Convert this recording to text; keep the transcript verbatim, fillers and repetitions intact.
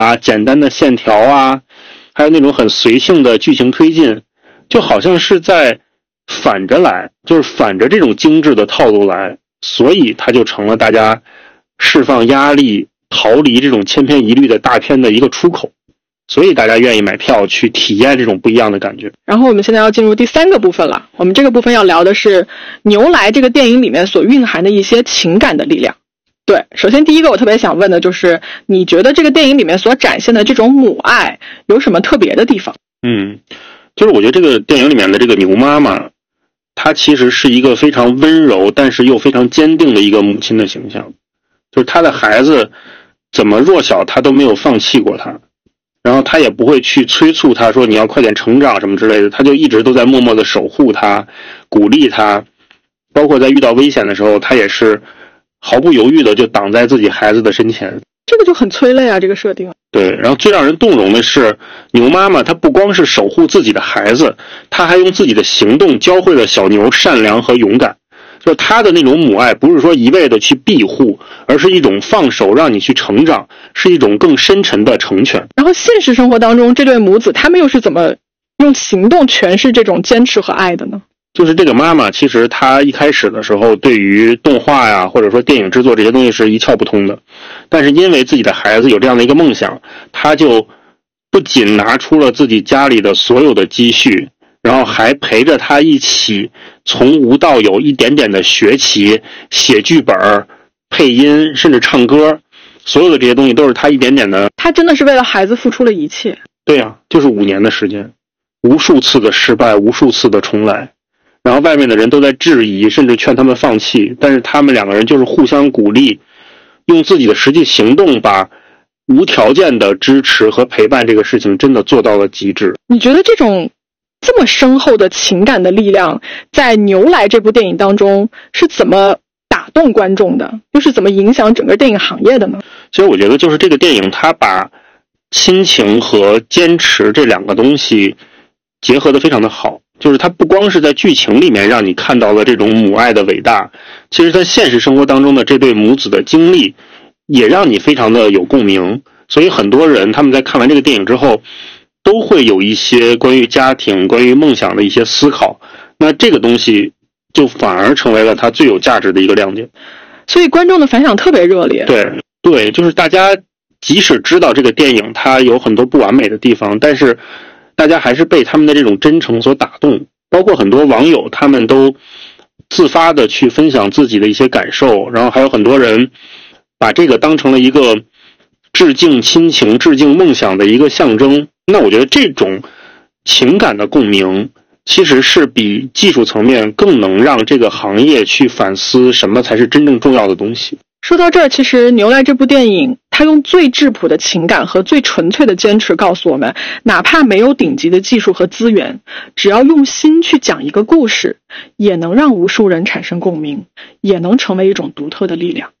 啊、简单的线条啊，还有那种很随性的剧情推进，就好像是在反着来，就是反着这种精致的套路来，所以它就成了大家释放压力、逃离这种千篇一律的大片的一个出口。所以大家愿意买票去体验这种不一样的感觉。 然后我们现在要进入第三个部分了，我们这个部分要聊的是牛来这个电影里面所蕴含的一些情感的力量。对，首先第一个我特别想问的就是，你觉得这个电影里面所展现的这种母爱有什么特别的地方？ 嗯，就是我觉得这个电影里面的这个牛妈妈，她其实是一个非常温柔但是又非常坚定的一个母亲的形象，就是她的孩子怎么弱小她都没有放弃过她，然后他也不会去催促他说你要快点成长什么之类的，他就一直都在默默的守护他，鼓励他，包括在遇到危险的时候，他也是毫不犹豫的就挡在自己孩子的身前。 这个就很催泪啊，这个设定。 对，然后最让人动容的是牛妈妈，她不光是守护自己的孩子，她还用自己的行动教会了小牛善良和勇敢。就是她的那种母爱不是说一味的去庇护，而是一种放手让你去成长，是一种更深沉的成全。 然后现实生活当中这对母子他们又是怎么用行动诠释这种坚持和爱的呢？ 就是这个妈妈其实她一开始的时候对于动画呀或者说电影制作这些东西是一窍不通的，但是因为自己的孩子有这样的一个梦想，她就不仅拿出了自己家里的所有的积蓄，然后还陪着他一起从无到有一点点的学习、写剧本、配音，甚至唱歌，所有的这些东西都是他一点点的。 他真的是为了孩子付出了一切。 对啊，就是五年的时间，无数次的失败，无数次的重来，然后外面的人都在质疑，甚至劝他们放弃，但是他们两个人就是互相鼓励，用自己的实际行动把无条件的支持和陪伴这个事情真的做到了极致。 你觉得这种这么深厚的情感的力量在牛来这部电影当中是怎么打动观众的，又是怎么影响整个电影行业的呢？ 其实我觉得就是这个电影它把亲情和坚持这两个东西结合得非常的好，就是它不光是在剧情里面让你看到了这种母爱的伟大，其实在现实生活当中的这对母子的经历也让你非常的有共鸣。所以很多人他们在看完这个电影之后都会有一些关于家庭、关于梦想的一些思考，那这个东西就反而成为了它最有价值的一个亮点。 所以观众的反响特别热烈。 对对，就是大家即使知道这个电影它有很多不完美的地方，但是大家还是被他们的这种真诚所打动。包括很多网友他们都自发的去分享自己的一些感受，然后还有很多人把这个当成了一个致敬亲情、致敬梦想的一个象征。那我觉得这种情感的共鸣其实是比技术层面更能让这个行业去反思什么才是真正重要的东西。 说到这儿，其实牛来这部电影它用最质朴的情感和最纯粹的坚持告诉我们，哪怕没有顶级的技术和资源，只要用心去讲一个故事，也能让无数人产生共鸣，也能成为一种独特的力量。